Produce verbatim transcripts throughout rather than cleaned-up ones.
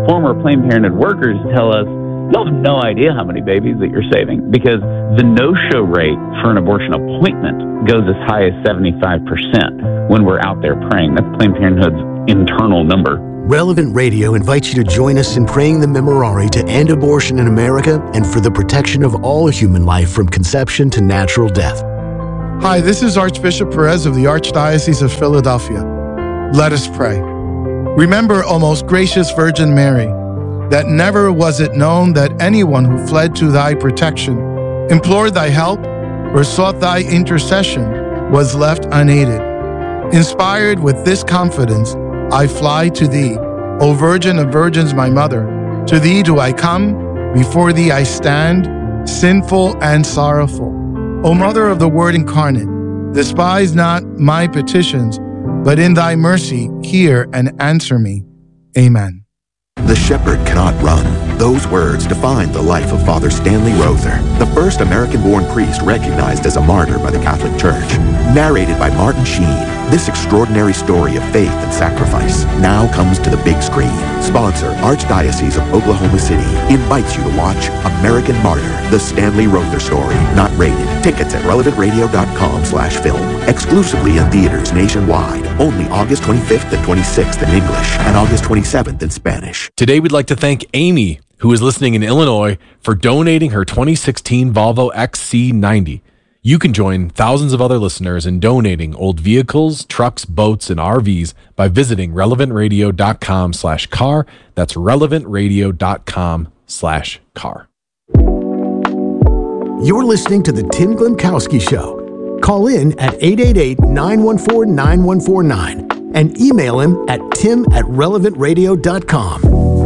Former Planned Parenthood workers tell us, you'll have no idea how many babies that you're saving because the no-show rate for an abortion appointment goes as high as seventy-five percent when we're out there praying. That's Planned Parenthood's internal number. Relevant Radio invites you to join us in praying the Memorare to end abortion in America and for the protection of all human life from conception to natural death. Hi, this is Archbishop Perez of the Archdiocese of Philadelphia. Let us pray. Remember, O most gracious Virgin Mary, that never was it known that anyone who fled to thy protection, implored thy help, or sought thy intercession was left unaided. Inspired with this confidence, I fly to thee, O Virgin of Virgins, my mother. To thee do I come, before thee I stand, sinful and sorrowful. O Mother of the Word incarnate, despise not my petitions, but in thy mercy hear and answer me. Amen. The shepherd cannot run. Those words define the life of Father Stanley Rother, the first American-born priest recognized as a martyr by the Catholic Church. Narrated by Martin Sheen, this extraordinary story of faith and sacrifice now comes to the big screen. Sponsor, Archdiocese of Oklahoma City, invites you to watch American Martyr, the Stanley Rother story. Not rated. Tickets at relevant radio dot com slash film. Exclusively in theaters nationwide. Only August twenty-fifth and twenty-sixth in English and August twenty-seventh in Spanish. Today we'd like to thank Amy, who is listening in Illinois, for donating her twenty sixteen Volvo X C ninety. You can join thousands of other listeners in donating old vehicles, trucks, boats, and R Vs by visiting relevant radio dot com slash car. That's relevant radio dot com slash car. You're listening to The Tim Glemkowski Show. Call in at eight eight eight, nine one four, nine one four nine and email him at tim at relevant radio dot com.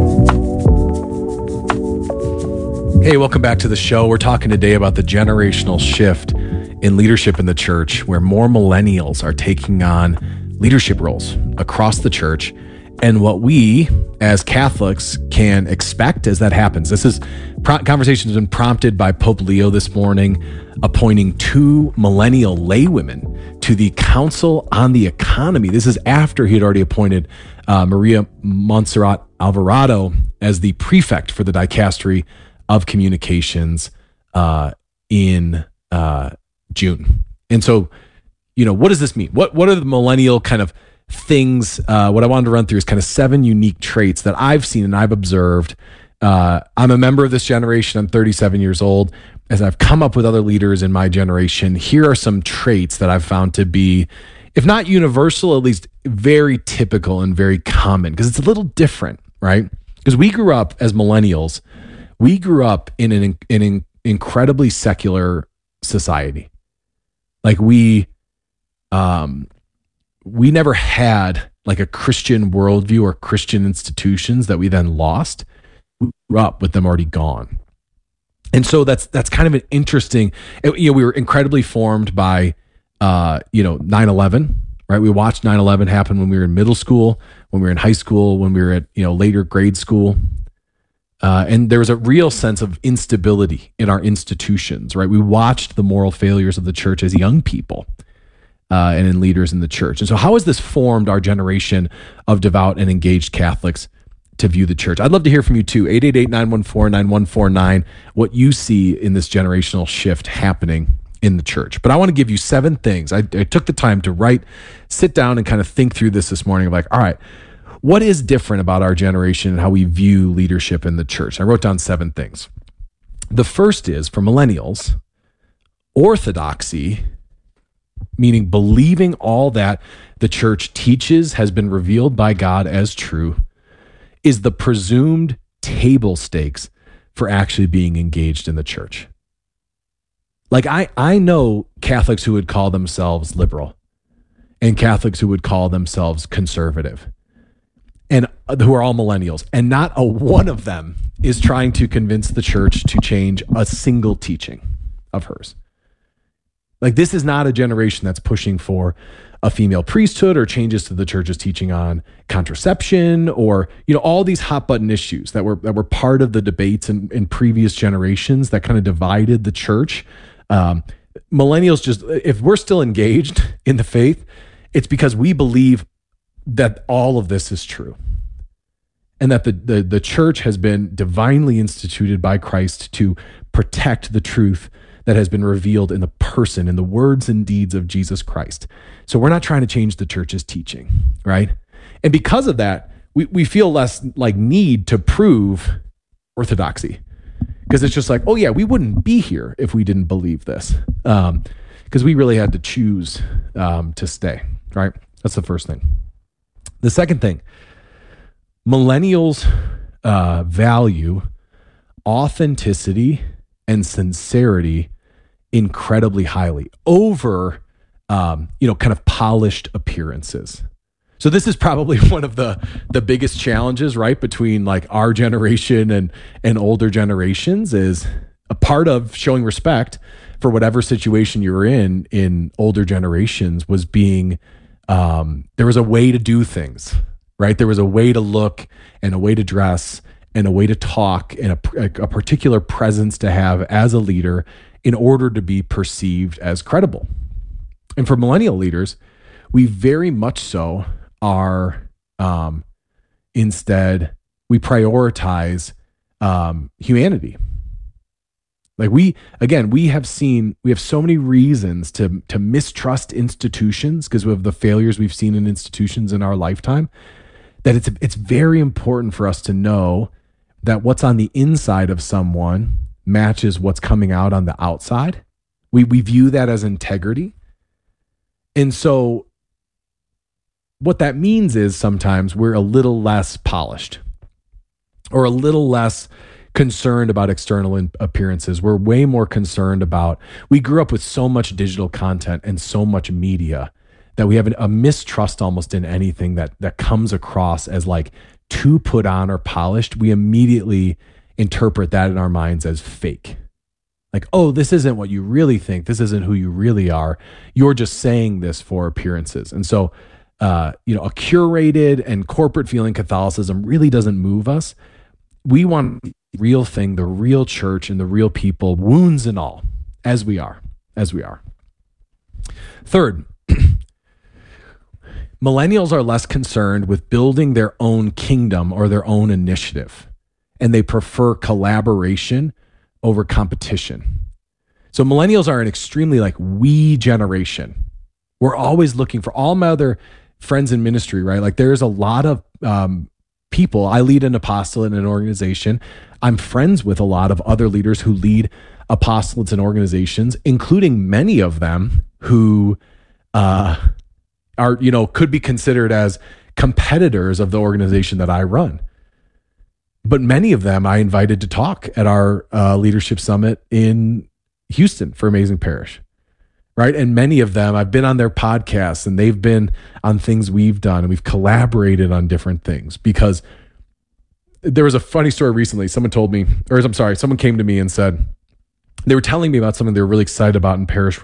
Hey, welcome back to the show. We're talking today about the generational shift in leadership in the church, where more millennials are taking on leadership roles across the church, and what we as Catholics can expect as that happens. This is conversation has been prompted by Pope Leo this morning, appointing two millennial laywomen to the Council on the Economy. This is after he had already appointed uh, Maria Montserrat Alvarado as the prefect for the Dicastery of Communications uh, in uh, June. And so, you know, what does this mean? What what are the millennial kind of things? Uh, what I wanted to run through is kind of seven unique traits that I've seen and I've observed. Uh, I'm a member of this generation. I'm thirty-seven years old. As I've come up with other leaders in my generation, here are some traits that I've found to be, if not universal, at least very typical and very common, because it's a little different, right? Because we grew up as millennials, we grew up in an, in an incredibly secular society. Like we, um, we never had like a Christian worldview or Christian institutions that we then lost. We grew up with them already gone. And so that's that's kind of an interesting, you know, we were incredibly formed by, uh, you know, nine eleven, right? We watched nine eleven happen when we were in middle school, when we were in high school, when we were at, you know, later grade school. Uh, and there was a real sense of instability in our institutions, right? We watched the moral failures of the church as young people uh, and in leaders in the church. And so how has this formed our generation of devout and engaged Catholics to view the church? I'd love to hear from you too. eight eight eight, nine one four, nine one four nine, what you see in this generational shift happening in the church. But I want to give you seven things. I, I took the time to write, sit down and kind of think through this this morning of like, all right, what is different about our generation and how we view leadership in the church? I wrote down seven things. The first is, for millennials, orthodoxy, meaning believing all that the church teaches has been revealed by God as true, is the presumed table stakes for actually being engaged in the church. Like I, I know Catholics who would call themselves liberal and Catholics who would call themselves conservative, and who are all millennials, and not a one of them is trying to convince the church to change a single teaching of hers. Like this is not a generation that's pushing for a female priesthood or changes to the church's teaching on contraception or, you know, all these hot button issues that were that were part of the debates in, in previous generations that kind of divided the church. Um, millennials just, if we're still engaged in the faith, it's because we believe that all of this is true. and that the, the, the church has been divinely instituted by Christ to protect the truth that has been revealed in the person, in the words and deeds of Jesus Christ. So we're not trying to change the church's teaching, right? And because of that, we, we feel less like need to prove orthodoxy, because it's just like, oh yeah, we wouldn't be here if we didn't believe this, um, because we really had to choose um, to stay, right? That's the first thing. The second thing, millennials uh, value authenticity and sincerity incredibly highly over, um, you know, kind of polished appearances. So this is probably one of the the biggest challenges, right, between like our generation and and older generations. Is a part of showing respect for whatever situation you were in in older generations was being um, there was a way to do things. Right? There was a way to look and a way to dress and a way to talk and a, a particular presence to have as a leader in order to be perceived as credible. And for millennial leaders, we very much so are um, instead, we prioritize um, humanity. Like we, again, we have seen, we have so many reasons to, to mistrust institutions because of the failures we've seen in institutions in our lifetime, that it's it's very important for us to know that what's on the inside of someone matches what's coming out on the outside. We we view that as integrity. And so what that means is sometimes we're a little less polished or a little less concerned about external appearances. We're way more concerned about, we grew up with so much digital content and so much media that we have a mistrust almost in anything that that comes across as like too put on or polished. We immediately interpret that in our minds as fake. Like, oh, this isn't what you really think. This isn't who you really are. You're just saying this for appearances. And so, uh, you know, a curated and corporate feeling Catholicism really doesn't move us. We want the real thing, the real church and the real people, wounds and all, as we are, as we are. Third, millennials are less concerned with building their own kingdom or their own initiative, and they prefer collaboration over competition. So millennials are an extremely like we generation. We're always looking for all my other friends in ministry, right? Like there's a lot of um, people. I lead an apostolate in an organization. I'm friends with a lot of other leaders who lead apostolates and organizations, including many of them who, uh, are, you know, could be considered as competitors of the organization that I run. But many of them I invited to talk at our uh, leadership summit in Houston for Amazing Parish, right? And many of them, I've been on their podcasts and they've been on things we've done and we've collaborated on different things. Because there was a funny story recently. Someone told me, or I'm sorry, someone came to me and said, they were telling me about something they were really excited about in parish.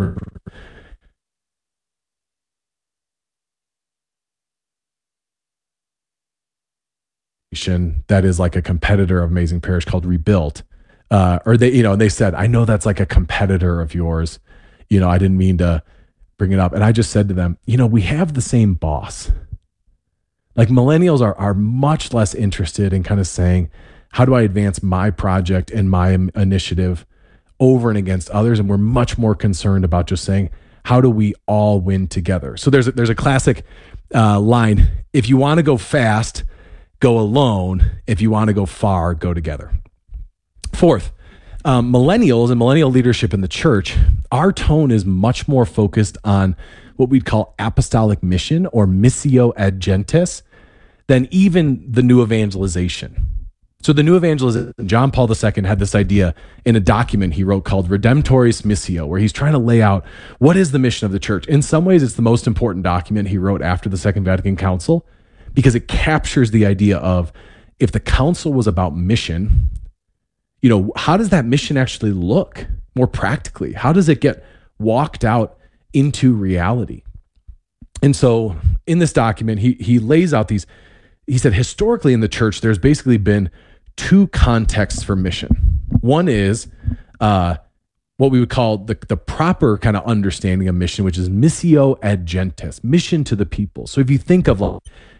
That is like a competitor of Amazing Parish called Rebuilt, uh, or they, you know, and they said, I know that's like a competitor of yours. You know, I didn't mean to bring it up. And I just said to them, you know, we have the same boss. Like millennials are, are much less interested in kind of saying, how do I advance my project and my initiative over and against others? And we're much more concerned about just saying, how do we all win together? So there's a, there's a classic uh, line. If you want to go fast, go alone. If you want to go far, go together. Fourth, um, millennials and millennial leadership in the church, our tone is much more focused on what we'd call apostolic mission or missio ad gentes than even the new evangelization. So the new evangelization, John Paul the Second had this idea in a document he wrote called Redemptoris Missio, where he's trying to lay out what is the mission of the church. In some ways, it's the most important document he wrote after the Second Vatican Council, because it captures the idea of, if the council was about mission, you know, how does that mission actually look more practically? How does it get walked out into reality? And so in this document, he he lays out these, he said, historically in the church, there's basically been two contexts for mission. One is uh, what we would call the, the proper kind of understanding of mission, which is missio ad gentes, mission to the people. So if you think of like,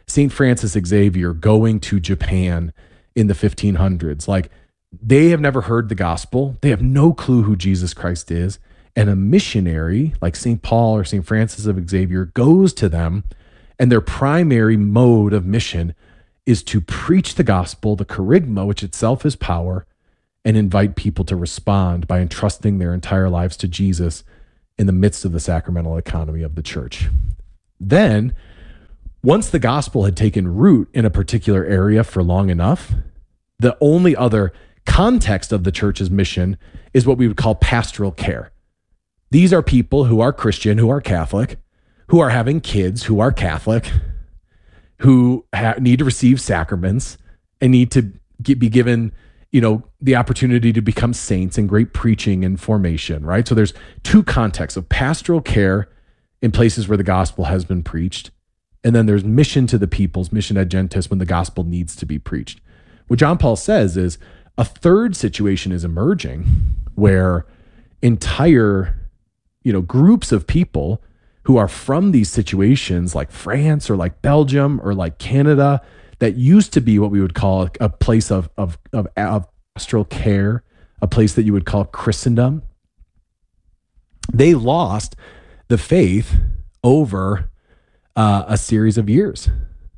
Saint Francis Xavier going to Japan in the fifteen hundreds. Like, they have never heard the gospel. They have no clue who Jesus Christ is. And a missionary like Saint Paul or Saint Francis of Xavier goes to them, and their primary mode of mission is to preach the gospel, the kerygma, which itself is power, and invite people to respond by entrusting their entire lives to Jesus in the midst of the sacramental economy of the church. Then, once the gospel had taken root in a particular area for long enough, the only other context of the church's mission is what we would call pastoral care. These are people who are Christian, who are Catholic, who are having kids, who are Catholic, who ha- need to receive sacraments and need to get, be given, you know, the opportunity to become saints and great preaching and formation, right? So there's two contexts of pastoral care in places where the gospel has been preached, and then there's mission to the peoples, mission ad gentes, when the gospel needs to be preached. What John Paul says is a third situation is emerging where entire, you know, groups of people who are from these situations like France or like Belgium or like Canada that used to be what we would call a place of, of, of, of pastoral care, a place that you would call Christendom. They lost the faith over uh, a series of years.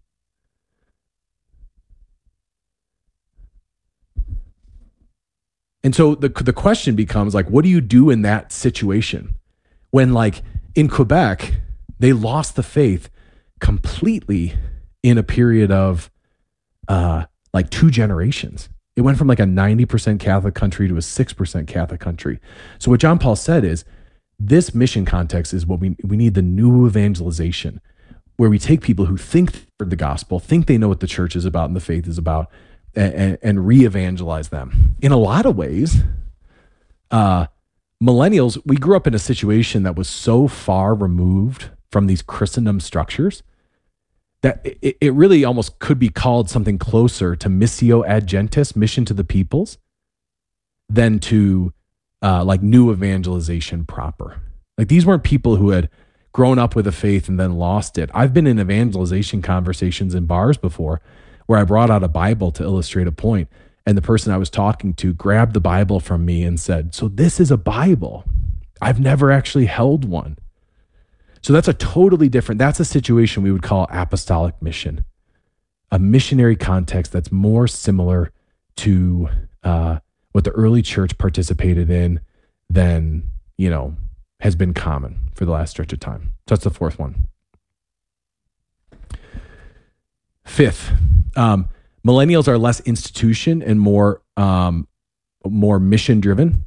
And so the the question becomes, like, what do you do in that situation when, like, in Quebec, they lost the faith completely in a period of uh, like two generations? It went from like a ninety percent Catholic country to a six percent Catholic country. So what John Paul said is, this mission context is what we we need, the new evangelization, where we take people who think they're the gospel, think they know what the church is about and the faith is about, and, and re-evangelize them. In a lot of ways, uh, millennials, we grew up in a situation that was so far removed from these Christendom structures that it, it really almost could be called something closer to missio ad gentes, mission to the peoples, than to uh, like new evangelization proper. Like, these weren't people who had grown up with a faith and then lost it. I've been in evangelization conversations in bars before where I brought out a Bible to illustrate a point, and the person I was talking to grabbed the Bible from me and said, "So this is a Bible? I've never actually held one." So that's a totally different, that's a situation we would call apostolic mission, a missionary context that's more similar to uh, what the early church participated in than, you know, has been common for the last stretch of time. So that's the fourth one. Fifth, um, millennials are less institution and more um, more mission driven.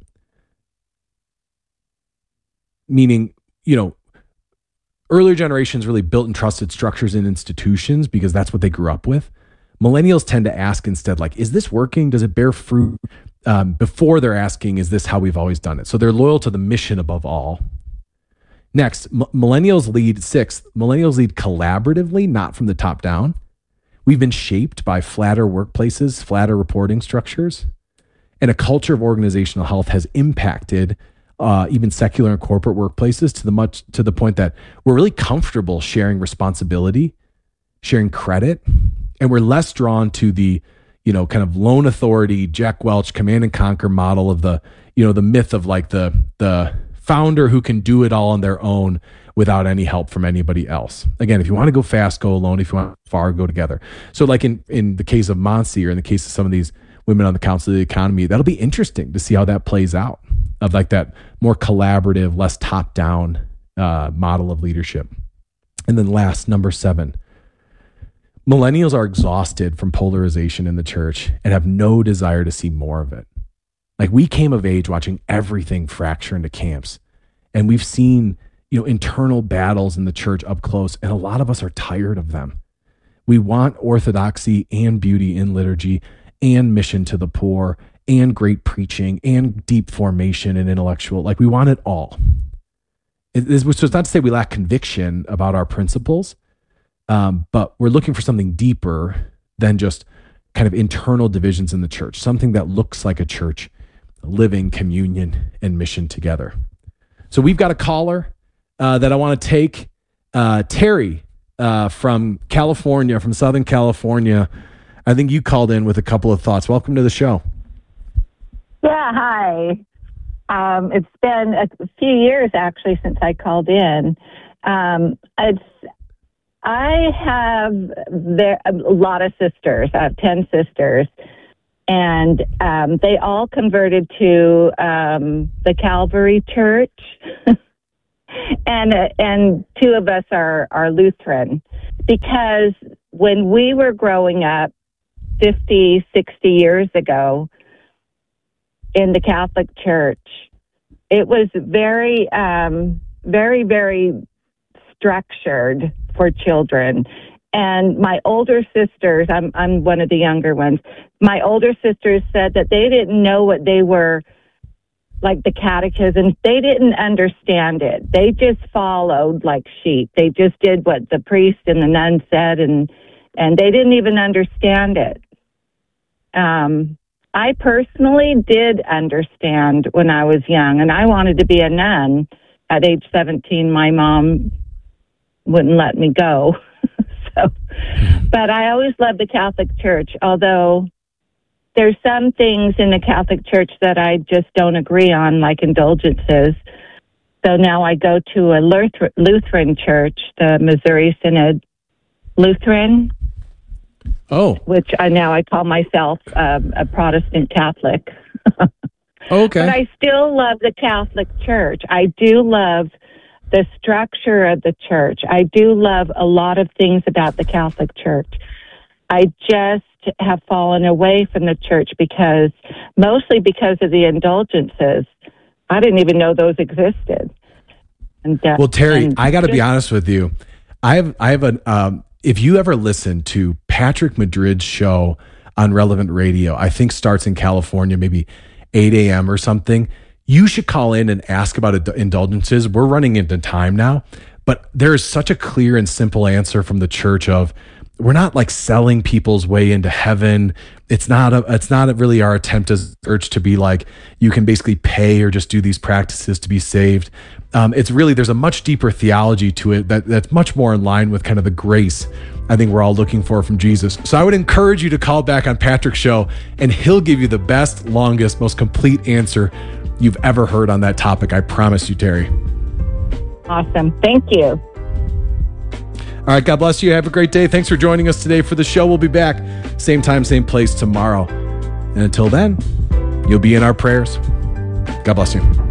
Meaning, you know, earlier generations really built and trusted structures and institutions because that's what they grew up with. Millennials tend to ask instead, like, is this working? Does it bear fruit? Um, before they're asking, is this how we've always done it? So they're loyal to the mission above all. Next, m- millennials lead, sixth, millennials lead collaboratively, not from the top down. We've been shaped by flatter workplaces, flatter reporting structures, and a culture of organizational health has impacted uh, even secular and corporate workplaces to the much to the point that we're really comfortable sharing responsibility, sharing credit, and we're less drawn to the, you know, kind of lone authority, Jack Welch, command and conquer model of the, you know, the myth of like the the founder who can do it all on their own without any help from anybody else. Again, if you want to go fast, go alone. If you want far, go together. So like in, in the case of Monsi, or in the case of some of these women on the Council of the Economy, that'll be interesting to see how that plays out, of like that more collaborative, less top-down uh, model of leadership. And then last, number seven, millennials are exhausted from polarization in the church and have no desire to see more of it. Like, we came of age watching everything fracture into camps, and we've seen, you know, internal battles in the church up close, and a lot of us are tired of them. We want orthodoxy and beauty in liturgy and mission to the poor and great preaching and deep formation and intellectual, like, we want it all. It is, which is not to say we lack conviction about our principles, um, but we're looking for something deeper than just kind of internal divisions in the church, something that looks like a church living communion and mission together. So we've got a caller uh, that I want to take. Uh, Terry, uh, from California, from Southern California. I think you called in with a couple of thoughts. Welcome to the show. Yeah, hi. Um, it's been a few years, actually, since I called in. Um, it's I have there, a lot of sisters. I have ten sisters, and um, they all converted to um, the Calvary Church, and uh, and two of us are, are Lutheran. Because when we were growing up fifty, sixty years ago in the Catholic Church, it was very, um, very, very structured for children. And my older sisters, I'm I'm one of the younger ones, my older sisters said that they didn't know what they were, like the catechism, they didn't understand it. They just followed like sheep. They just did what the priest and the nun said, and and they didn't even understand it. Um, I personally did understand when I was young, and I wanted to be a nun. At age seventeen, my mom wouldn't let me go. so, but I always loved the Catholic Church, although there's some things in the Catholic Church that I just don't agree on, like indulgences. So now I go to a Lutheran, Lutheran church, the Missouri Synod Lutheran. Oh. Which I now I call myself um, a Protestant Catholic. Okay. But I still love the Catholic Church. I do love the structure of the church. I do love a lot of things about the Catholic Church. I just have fallen away from the church because, mostly because of the indulgences. I didn't even know those existed. And, uh, well, Terry, and I got to be just, honest with you. I have, I have an, um, if you ever listen to Patrick Madrid's show on Relevant Radio, I think starts in California, maybe eight a.m. or something, you should call in and ask about indulgences. We're running into time now, but there is such a clear and simple answer from the church of, we're not like selling people's way into heaven. It's not a, it's not really our attempt as a church to be like, you can basically pay or just do these practices to be saved. Um, it's really, there's a much deeper theology to it that that's much more in line with kind of the grace I think we're all looking for from Jesus. So I would encourage you to call back on Patrick's show, and he'll give you the best, longest, most complete answer you've ever heard on that topic. I promise you, Terry. Awesome. Thank you. All right. God bless you. Have a great day. Thanks for joining us today for the show. We'll be back same time, same place tomorrow. And until then, you'll be in our prayers. God bless you.